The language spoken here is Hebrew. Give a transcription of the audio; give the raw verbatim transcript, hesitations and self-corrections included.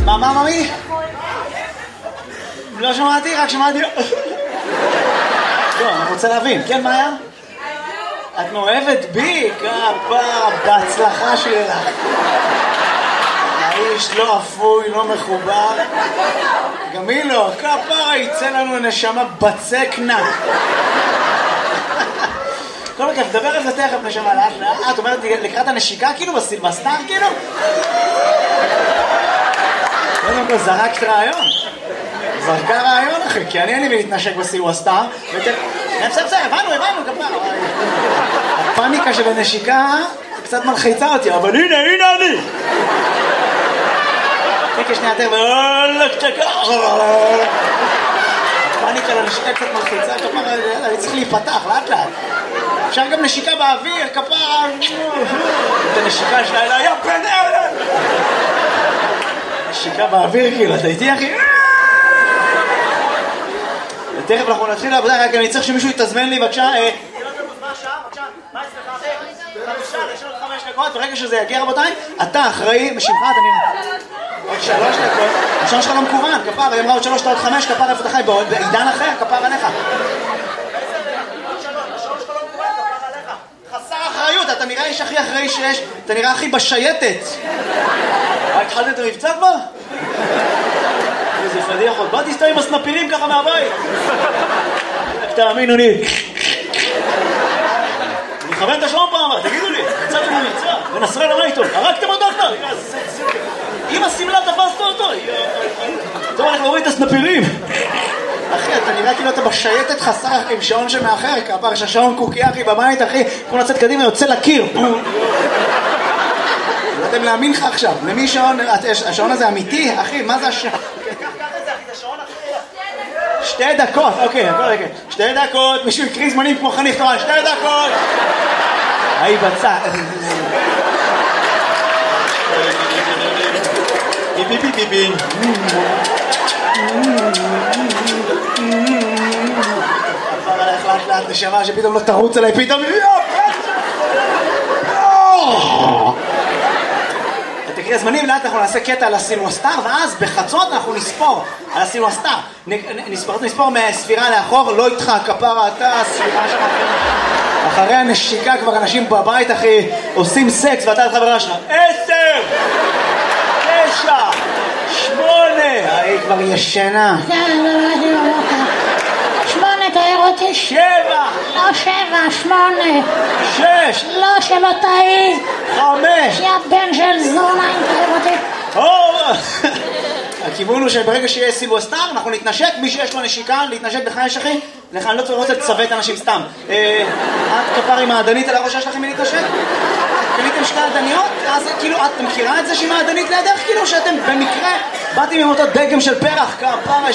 מה, מה, ממי? לא שמעתי, רק שמעתי... לא, אני רוצה להבין. כן, מה היה? את מאוהבת בי? כפרה, בהצלחה שלך. האיש לא אפוי, לא מחובר. גם היא לא, כפרה, יצא לנו נשמה בצק נק. כל מקרה, תדבר על זה תכף נשמה לאט לאט. את אומרת לקראת הנשיקה כאילו בסילבסטר כאילו? קודם כל זרקת רעיון. זרקה רעיון אחי, כי אני אני להתנשק בסילבסטר. בסדר, בסדר, הבנו, הבנו, כפרה. הפאניקה של הנשיקה קצת מלחיצה אותי, אבל הנה, הנה אני. תקי שנייה יותר, ואולק צ'קה. הפאניקה לנשיקה קצת מלחיצה, כפרה, אני צריך להיפתח, לאט לאט. אפשר גם נשיקה באוויר, כפרה. את הנשיקה שלה אלה, יא בן אלה. נשיקה באוויר, כאילו, אתה איתי אחי? תכף אנחנו נתחיל לעבודה, רק אני צריך שמישהו יתזמן לי, בבקשה. ברגע שזה יגיע רבותיי, אתה אחראי, בשמך אתה נראה עוד שלוש דקות, השעון שלך לא מקוון, כפר, היא אמרה עוד שלוש, עוד חמש, כפר איפה אתה חי, בעידן אחר, כפר עליך חסר אחריות, אתה נראה איש הכי אחראי שיש, אתה נראה הכי בשייטת. התחלת את המבצע כבר? איזה פדיח עוד, באתי סתם עם הסנפירים ככה מהבית. תאמינו לי, אני מכוון את השעון פעם, תגידו לי, יצאתם למבצע, ונסרה למה איתו, הרגתם אותו כבר, אם הסמלה תפסת אותו, טוב, אנחנו רואים את הסנפירים. אחי, אתה נראה כאילו אתה בשייטת חסר עם שעון שמאחר, כפר שהשעון קוקי אחי בבית, אחי, כמו לצאת קדימה, יוצא לקיר. לא יודעים להאמין לך עכשיו, למי שעון, השעון הזה אמיתי, אחי, מה זה השעון? שתי דקות, אוקיי, הכל רגע. שתי דקות, מישהו יקריא זמנים כמו חניך תורן, שתי דקות. היי בצע. ביבי ביבי ביבי. עבר עליך לאט לאט נשמה שפתאום לא תרוץ עליי, פתאום... תקריא זמנים, לאט אנחנו נעשה קטע על הסילבסטר, ואז בחצות אנחנו נספור על הסילבסטר. נספור, נספור מהספירה לאחור, לא איתך, כפרה אתה, הספירה שלך. אחרי הנשיקה כבר אנשים בבית, אחי, עושים סקס, ואתה לחברה שלך. עשר! תשע! שמונה! היא כבר ישנה. שמונה, תאר אותי. שבע! לא שבע, שמונה. שש! לא, שלא תאי. חמש! יא בן של זונה, אם תאר אותי. הכיוון הוא שברגע שיהיה סילבסטר, אנחנו נתנשק, מי שיש לו נשיקה, להתנשק בחייש אחי, לך אני לא רוצה לצוות אנשים סתם. את כפר עם העדנית על הראש שלכם מלהתנשק? קניתם שתי עדניות? אז כאילו, את מכירה את זה שהיא מעדנית לידך? כאילו שאתם במקרה באתם עם אותו דגם של פרח, כפר